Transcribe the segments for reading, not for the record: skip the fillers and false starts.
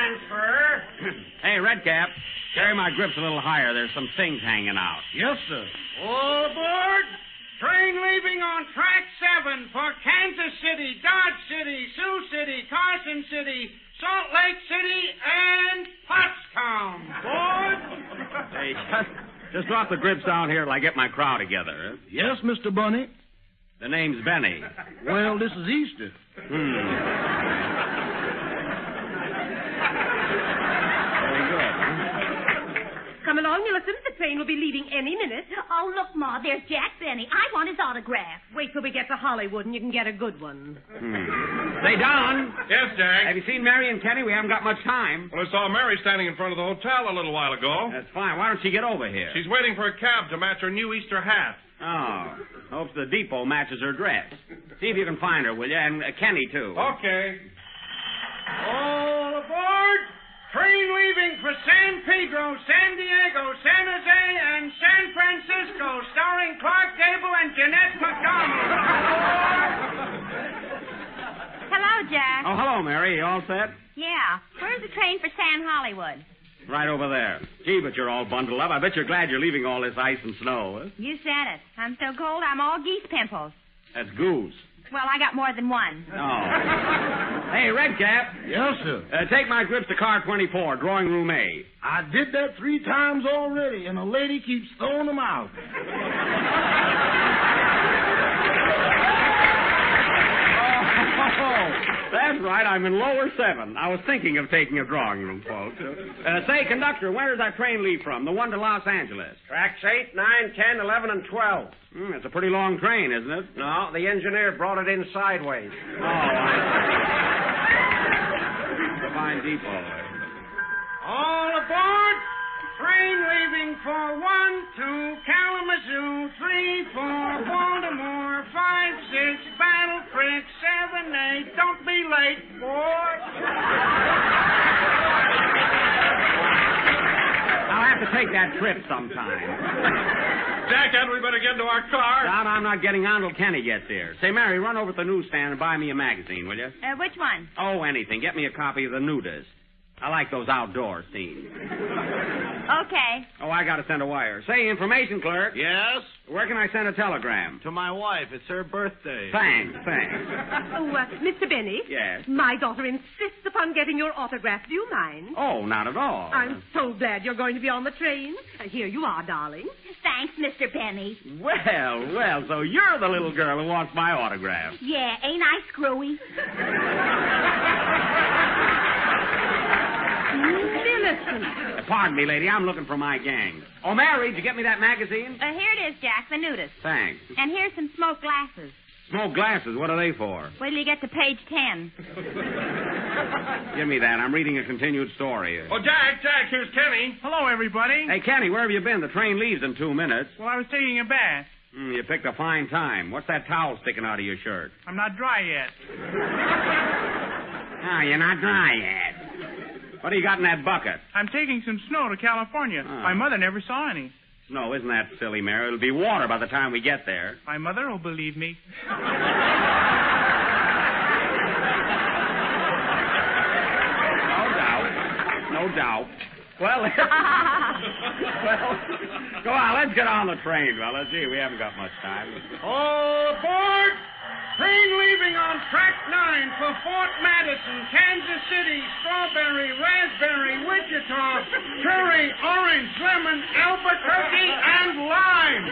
transfer. Hey, Redcap, carry my grips a little higher. There's some things hanging out. Yes, sir. All aboard. Train leaving on track 7 for Kansas City, Dodge City, Sioux City, Carson City, Salt Lake City, and Pottstown. Board. Hey, just drop the grips down here till I get my crowd together. Yes, Mr. Bunny. The name's Benny. Well, this is Easter. Very good. Come along, Millicent. The train will be leaving any minute. Oh, look, Ma, there's Jack Benny. I want his autograph. Wait till we get to Hollywood and you can get a good one. Say, Don. Yes, Jack? Have you seen Mary and Kenny? We haven't got much time. Well, I saw Mary standing in front of the hotel a little while ago. That's fine. Why don't you get over here? She's waiting for a cab to match her new Easter hat. Oh. Hopes the depot matches her dress. See if you can find her, will you? And Kenny, too. Okay. All aboard. Train leaving for San Pedro, San Diego, San Jose, and San Francisco, starring Clark Gable and Jeanette McDonald. Hello, Jack. Oh, hello, Mary. You all set? Yeah. Where's the train for San Hollywood? Right over there. Gee, but you're all bundled up. I bet you're glad you're leaving all this ice and snow. Huh? You said it. I'm so cold I'm all geese pimples. That's goose. Well, I got more than one. Oh. Hey, Redcap. Yes, sir. Take my grips to car 24, drawing room A. I did that 3 times already, and a lady keeps throwing them out. That's right. I'm in lower 7. I was thinking of taking a drawing room, folks. Say, conductor, where does that train leave from? The one to Los Angeles. Tracks 8, 9, 10, 11, and 12. It's a pretty long train, isn't it? No, the engineer brought it in sideways. A fine depot. All aboard. Train leaving for 1, 2, Kalamazoo, 3, 4, Baltimore, 5, 6, Battle Creek, 7, 8. Don't be late, boys. I'll have to take that trip sometime. Jack, hadn't we better get into our car? Don, I'm not getting on till Kenny gets here. Say, Mary, run over to the newsstand and buy me a magazine, will you? Which one? Oh, anything. Get me a copy of the Nudist. I like those outdoor scenes. Okay. Oh, I got to send a wire. Say, information clerk. Yes? Where can I send a telegram? To my wife. It's her birthday. Thanks. Oh, Mr. Benny? Yes? My daughter insists upon getting your autograph. Do you mind? Oh, not at all. I'm so glad you're going to be on the train. Here you are, darling. Thanks, Mr. Benny. Well, so you're the little girl who wants my autograph. Yeah, ain't I screwy? Millicent. Pardon me, lady. I'm looking for my gang. Oh, Mary, did you get me that magazine? Here it is, Jack, the Nudist. Thanks. And here's some smoke glasses. Smoke glasses. What are they for? Wait till you get to page 10. Give me that. I'm reading a continued story. Oh, Jack, here's Kenny. Hello, everybody. Hey, Kenny, where have you been? The train leaves in 2 minutes. Well, I was taking a bath. You picked a fine time. What's that towel sticking out of your shirt? I'm not dry yet. Oh, you're not dry yet. What do you got in that bucket? I'm taking some snow to California. Oh. My mother never saw any. No, isn't that silly, Mary? It'll be water by the time we get there. My mother will believe me. No doubt. Well, go on, let's get on the train, fellas. Gee, we haven't got much time. All aboard. Train leaving on track 9 for Fort Madison, Kansas City, Strawberry, Raspberry, Wichita, Cherry, Orange, Lemon, Albuquerque, and Lime.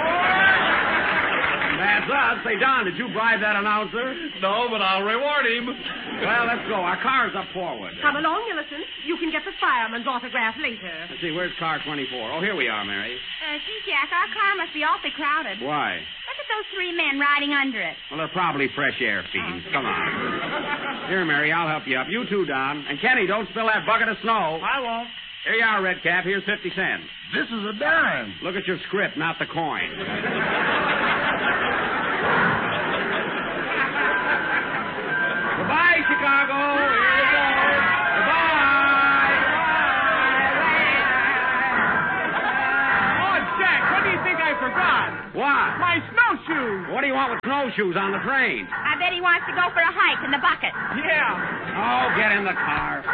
That's us. Say, Don, did you bribe that announcer? No, but I'll reward him. Well, let's go. Our car's up forward. Come along, Millicent. You can get the fireman's autograph later. Let's see, where's car 24? Oh, here we are, Mary. Gee, Jack, our car must be awfully crowded. Why? Look at those 3 men riding under it. Well, they're probably fresh air fiends. Come on. Here, Mary, I'll help you up. You too, Don. And Kenny, don't spill that bucket of snow. I won't. Here you are, Redcap. Here's 50 cents. This is a dime. Look at your script, not the coin. Goodbye, Chicago. Here we go. Goodbye. Oh, Jack, what do you think I forgot? What? My snowshoes. What do you want with snowshoes on the train? I bet he wants to go for a hike in the bucket. Yeah. Oh, get in the car.